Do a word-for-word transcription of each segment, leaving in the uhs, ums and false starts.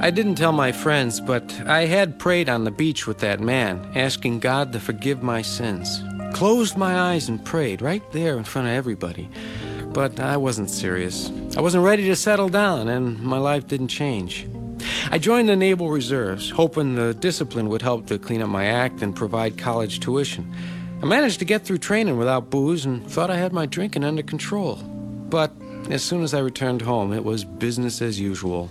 I didn't tell my friends, but I had prayed on the beach with that man, asking God to forgive my sins. Closed my eyes and prayed right there in front of everybody. But I wasn't serious. I wasn't ready to settle down, and my life didn't change. I joined the Naval Reserves, hoping the discipline would help to clean up my act and provide college tuition. I managed to get through training without booze and thought I had my drinking under control. But as soon as I returned home, it was business as usual.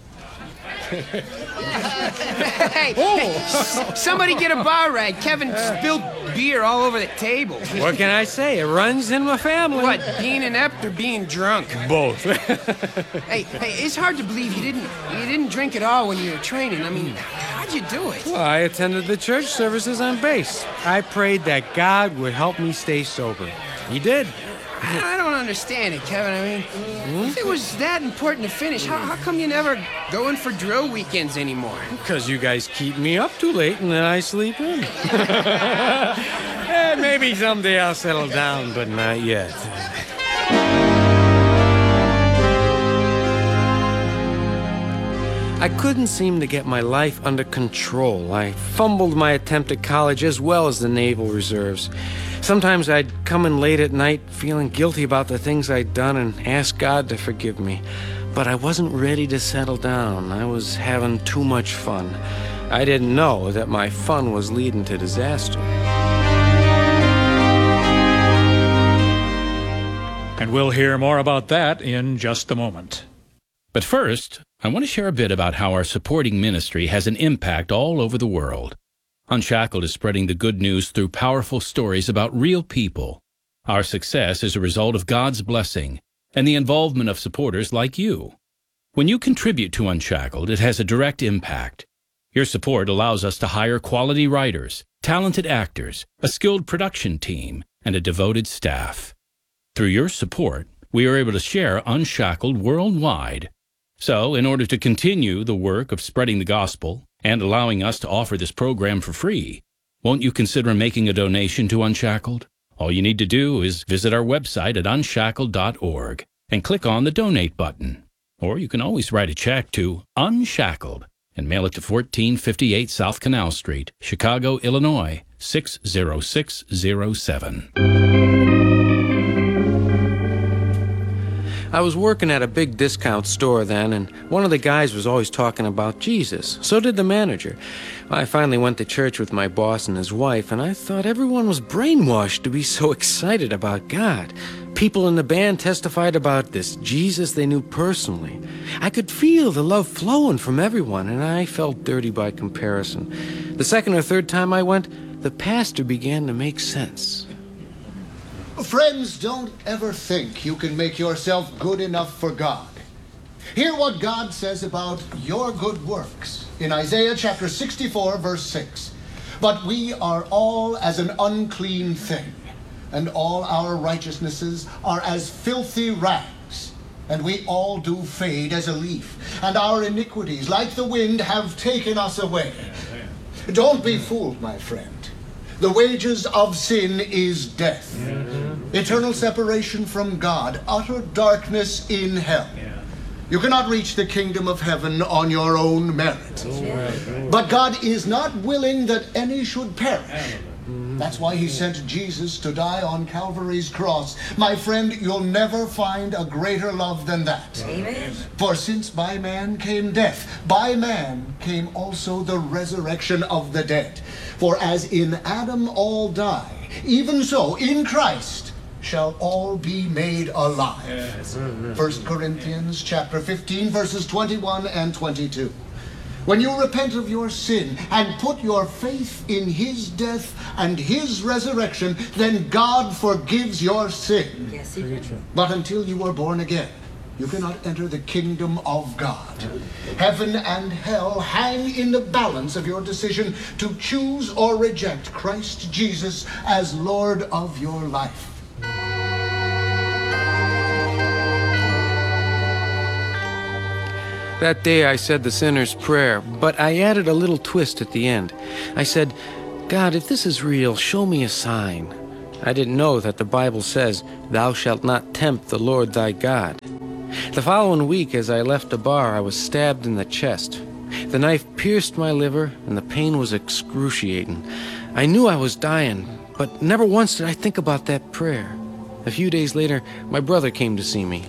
Hey, hey, somebody get a bar rag. Kevin spilled beer all over the table. What can I say? It runs in my family. What, being inept or being drunk? Both. hey, hey, it's hard to believe you didn't you didn't drink at all when you were training. I mean, how'd you do it? Well, I attended the church services on base. I prayed that God would help me stay sober. He did. I don't understand it, Kevin. I mean, mm-hmm. if it was that important to finish, how, how come you never go in for drill weekends anymore? Because you guys keep me up too late and then I sleep in. eh, maybe someday I'll settle down, but not yet. I couldn't seem to get my life under control. I fumbled my attempt at college as well as the Naval Reserves. Sometimes I'd come in late at night feeling guilty about the things I'd done and ask God to forgive me. But I wasn't ready to settle down. I was having too much fun. I didn't know that my fun was leading to disaster. And we'll hear more about that in just a moment. But first, I want to share a bit about how our supporting ministry has an impact all over the world. Unshackled is spreading the good news through powerful stories about real people. Our success is a result of God's blessing and the involvement of supporters like you. When you contribute to Unshackled, it has a direct impact. Your support allows us to hire quality writers, talented actors, a skilled production team, and a devoted staff. Through your support, we are able to share Unshackled worldwide. So, in order to continue the work of spreading the gospel and allowing us to offer this program for free, won't you consider making a donation to Unshackled? All you need to do is visit our website at unshackled dot org and click on the Donate button. Or you can always write a check to Unshackled and mail it to fourteen fifty-eight South Canal Street, Chicago, Illinois, six zero six zero seven. I was working at a big discount store then, and one of the guys was always talking about Jesus. So did the manager. I finally went to church with my boss and his wife, and I thought everyone was brainwashed to be so excited about God. People in the band testified about this Jesus they knew personally. I could feel the love flowing from everyone, and I felt dirty by comparison. The second or third time I went, the pastor began to make sense. Friends, don't ever think you can make yourself good enough for God. Hear what God says about your good works in Isaiah chapter sixty-four, verse six. But we are all as an unclean thing, and all our righteousnesses are as filthy rags, and we all do fade as a leaf, and our iniquities, like the wind, have taken us away. Don't be fooled, my friend. The wages of sin is death, mm-hmm. eternal separation from God, utter darkness in hell. Yeah. You cannot reach the kingdom of heaven on your own merit. Right. But God is not willing that any should perish. Mm-hmm. That's why he sent Jesus to die on Calvary's cross. My friend, you'll never find a greater love than that. Amen. For since by man came death, by man came also the resurrection of the dead. For as in Adam all die, even so in Christ shall all be made alive. Yes. First Corinthians chapter fifteen, verses twenty-one and twenty-two. When you repent of your sin and put your faith in his death and his resurrection, then God forgives your sin. Yes, he does. But until you are born again, you cannot enter the kingdom of God. Heaven and hell hang in the balance of your decision to choose or reject Christ Jesus as Lord of your life. That day I said the sinner's prayer, but I added a little twist at the end. I said, God, if this is real, show me a sign. I didn't know that the Bible says, thou shalt not tempt the Lord thy God. The following week, as I left the bar, I was stabbed in the chest. The knife pierced my liver, and the pain was excruciating. I knew I was dying, but never once did I think about that prayer. A few days later, my brother came to see me.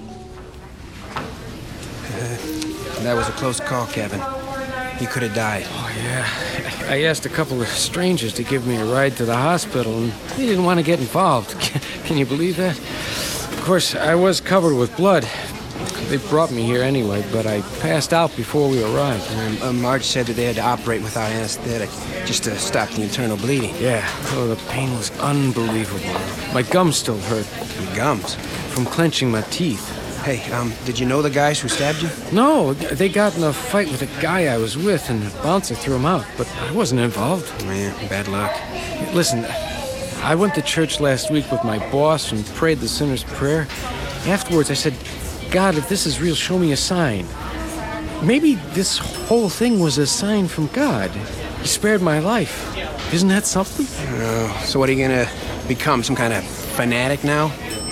That was a close call, Kevin. You could have died. Oh, yeah. I asked a couple of strangers to give me a ride to the hospital, and they didn't want to get involved. Can you believe that? Of course, I was covered with blood. They brought me here anyway, but I passed out before we arrived. Um, uh, Marge said that they had to operate without anesthetic just to stop the internal bleeding. Yeah, oh, the pain was unbelievable. My gums still hurt. Your gums? From clenching my teeth. Hey, um, did you know the guys who stabbed you? No, they got in a fight with a guy I was with, and the bouncer threw him out, but I wasn't involved. Man, bad luck. Listen, I went to church last week with my boss and prayed the sinner's prayer. Afterwards, I said, God, if this is real, show me a sign. Maybe this whole thing was a sign from God. He spared my life. Isn't that something? Oh, so what are you gonna become, some kind of fanatic now?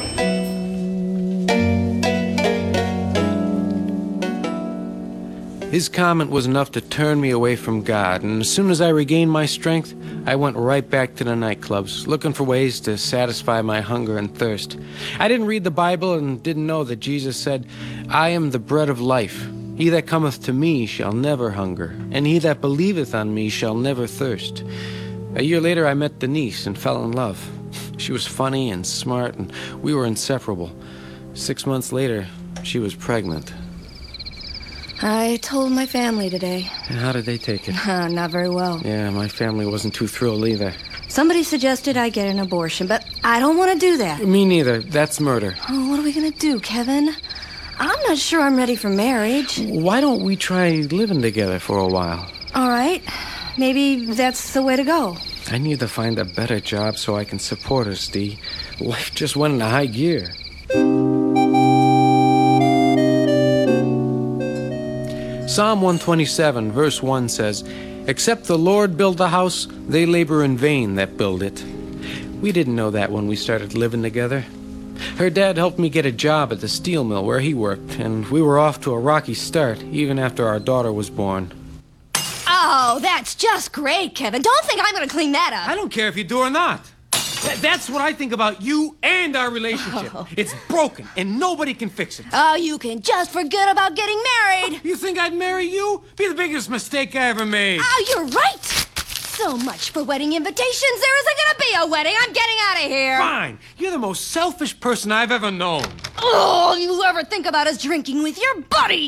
His comment was enough to turn me away from God, and as soon as I regained my strength, I went right back to the nightclubs, looking for ways to satisfy my hunger and thirst. I didn't read the Bible and didn't know that Jesus said, I am the bread of life. He that cometh to me shall never hunger, and he that believeth on me shall never thirst. A year later, I met Denise and fell in love. She was funny and smart, and we were inseparable. Six months later, she was pregnant. I told my family today. And how did they take it? Uh, not very well. Yeah, my family wasn't too thrilled either. Somebody suggested I get an abortion, but I don't want to do that. Me neither. That's murder. Oh, what are we going to do, Kevin? I'm not sure I'm ready for marriage. Why don't we try living together for a while? All right. Maybe that's the way to go. I need to find a better job so I can support us, Dee. Life just went into high gear. Psalm one twenty-seven, verse one says, Except the Lord build the house, they labor in vain that build it. We didn't know that when we started living together. Her dad helped me get a job at the steel mill where he worked, and we were off to a rocky start, even after our daughter was born. Oh, that's just great, Kevin. Don't think I'm going to clean that up. I don't care if you do or not. Th- that's what I think about you and our relationship. Oh. It's broken, and nobody can fix it. Oh, you can just forget about getting married. You think I'd marry you? Be the biggest mistake I ever made. Oh, you're right. So much for wedding invitations. There isn't going to be a wedding. I'm getting out of here. Fine. You're the most selfish person I've ever known. Oh, you ever think about us drinking with your buddies?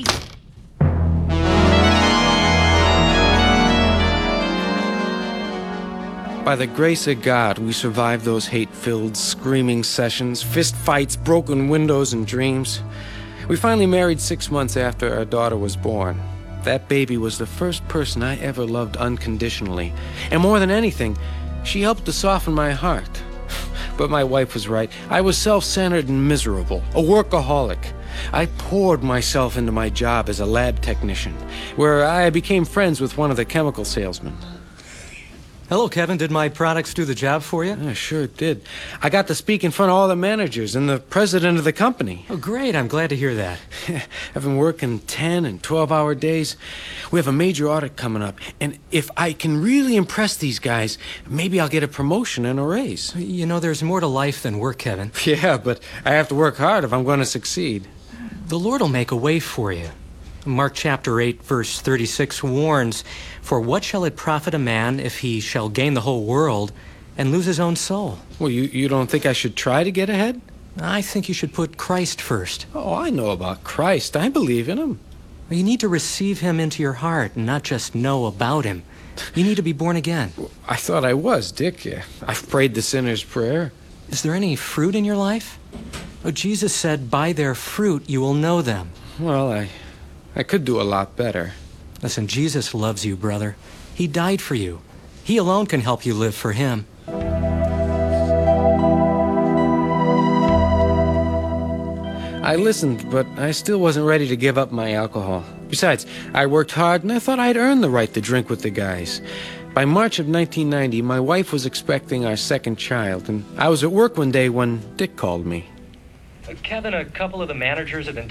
By the grace of God, we survived those hate-filled, screaming sessions, fist fights, broken windows, and dreams. We finally married six months after our daughter was born. That baby was the first person I ever loved unconditionally. And more than anything, she helped to soften my heart. But my wife was right. I was self-centered and miserable, a workaholic. I poured myself into my job as a lab technician, where I became friends with one of the chemical salesmen. Hello, Kevin. Did my products do the job for you? I sure did. I got to speak in front of all the managers and the president of the company. Oh, great. I'm glad to hear that. I've been working ten and twelve-hour days. We have a major audit coming up, and if I can really impress these guys, maybe I'll get a promotion and a raise. You know, there's more to life than work, Kevin. Yeah, but I have to work hard if I'm going to succeed. The Lord will make a way for you. Mark chapter eight, verse thirty-six warns, For what shall it profit a man if he shall gain the whole world and lose his own soul? Well, you, you don't think I should try to get ahead? I think you should put Christ first. Oh, I know about Christ. I believe in him. You need to receive him into your heart and not just know about him. You need to be born again. I thought I was, Dick. Yeah, I've prayed the sinner's prayer. Is there any fruit in your life? Oh, Jesus said, by their fruit you will know them. Well, I... I could do a lot better. Listen, Jesus loves you, brother. He died for you. He alone can help you live for him. I listened, but I still wasn't ready to give up my alcohol. Besides, I worked hard, and I thought I'd earned the right to drink with the guys. By March of nineteen ninety, my wife was expecting our second child, and I was at work one day when Dick called me. Kevin, a couple of the managers have been